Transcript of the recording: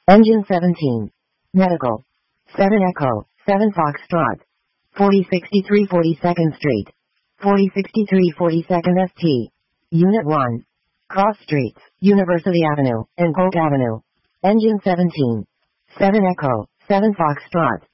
Engine 17. Medical. 7 Echo, 7 Foxtrot. 4063 42nd Street. 4063 42nd ST. Unit 1. Cross Streets, University Avenue, and Polk Avenue. Engine 17. 7 Echo, 7 Foxtrot.